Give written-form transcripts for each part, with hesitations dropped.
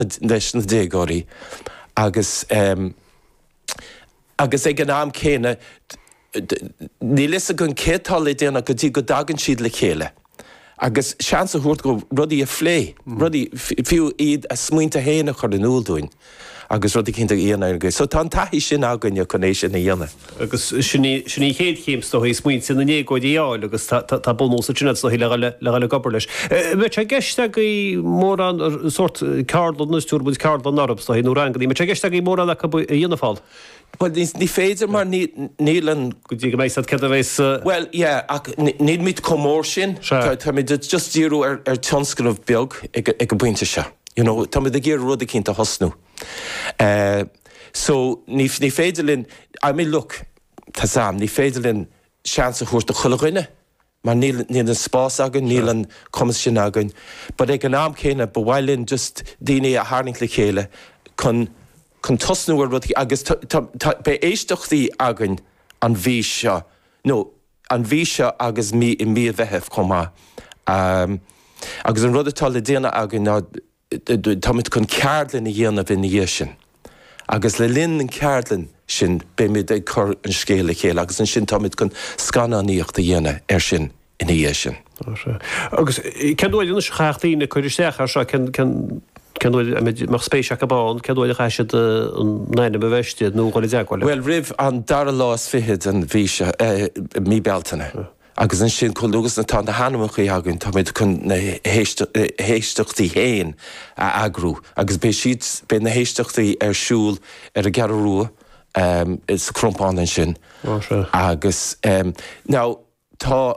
leis na dégóirí agus ag an am céine ní lisa gon cétal é déana go dtí go dagan siad le chéile. Agus seansa thuirt go rudí a phlé, rudí fiú iad a smuointe héana chuir an úldúin. Agus rudí cinnta íana go. So tá taithí sin aganne chunéis sin na dhéana. Agus sinní chéad chéims do hí smuoint sin na négóid íáil agus tá bonúsa sinna do hí le gobar leis. Bheit sé geiste go mór an sort cardlan nustúr cardlan Arabs do hí nó rangaí, me sé geiste go mór an a dhéanafáil. Well, ní féidir mar nílan... Go dtí go méid cad a bhéis... Well, yeah, níl mit comór sin. Tá mid just díú ar tionscan of beag ag go buinte se. You know, tá mid a géir rud a cinnta hosnú. So, ní féidir linn... I mean, look, tá sam, ní féidir linn seansa chuirt a chulaghine. Mar níl an spás agan, níl an commas sin agan. But ag an am céine, bhhailinn just daoine a háning le chéile chun tosnúir rud agus be éisteachtaí agan an bhí seo. No, an bhí seo agus mí a bheitheh comá. Agus an rud atá le déana agan táid chun ceardlinn a dhéanamh in dhé sin. Agus le linn an ceardlinn sin be mid ag chur an scéala chéile, agus an sin táid chun scannaíocht a dhéana sin in dhé sin. Agus ceanúil dúna chaachtaí na chuiristeach ar seo mar spéisiach a bán, ceanúil a chaisiad an naine bheiste nó gáil deagháil. Well, rih an dar lás fihead an bhí se mí beltainna. Agus an sin chuúgus na tá na hanamachaí agann tá mid chun na héisteachtaí héin a agrú. Agus bé siad be na héisteachtaí ar siúl ar a gearrú is crumpán an sin. Agus ná tá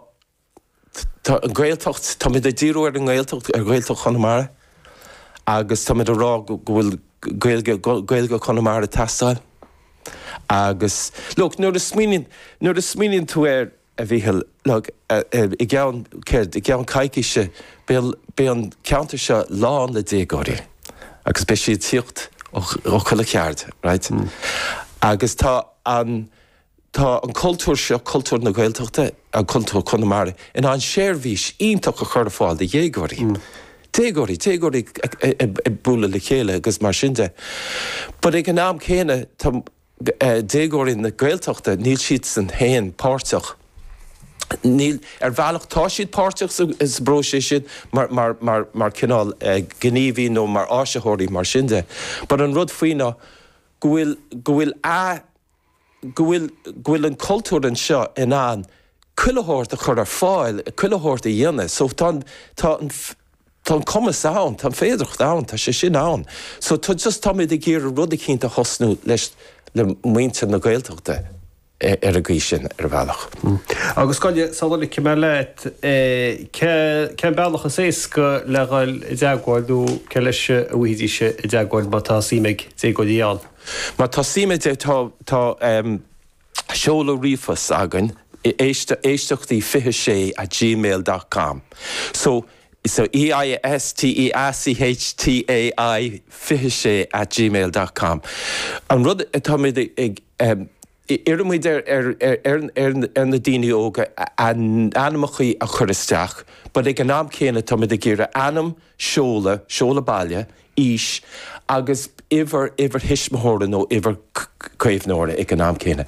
an ghailtocht, tá mid a ddíú ar an ghailtocht ar ghailtocht Chonamara. Agus tá mid a rá gohfuil gailge Chonamara tastáil. Agus, look, nuair a smíonn tú ar a bhíhil, look, i gceann caiiciise be an ceantar se lán le dégóirí. Agus be siad tíocht ó chuile ceard, right? Agus tá an cultúr se cultúr na gailtochta a cultúr Chonamara in an séirhís ionach a chur fáil de dhégóirí. Dégóirí búla le chéile agus mar sinnte. But ag an am chéine dégóirí na gailtochta níl siad san héin páirteach. Níl bhealach tá siad páirteach is bró sé siad mar cinál gníomhí nó mar áiseóirí mar sinnte. But an rud faoine gohfuil an cultúr an seo in an cuileóirt a chur ar fáil, cuileóirt a dhéanana. So tá commas ann, tá féidircht ann, tá sé sin ann. So tá just tá mid a géir rud a cinnta hosnú leis le muinte na gailteachta ar a gí sin ar bhealach. Agus gáile sála ce leit ce bealach a sééis go leáil i deagháilú ce leis a bhuiidíise i deagháil má tá síimeigh dégóidíán. Má tá síimeid tá seola rífas agan éisteachtaí fiche@gmail.com. So EISTEACHTAI fiche@gmail.com. An rud tá mid Irimid ar na daoine óga an animachaí a churisteach, but ag an am céine tá mid a ggéire anam seola baile, ís, agus iver hismthóra nó iver cuimhnóra ag an am céine.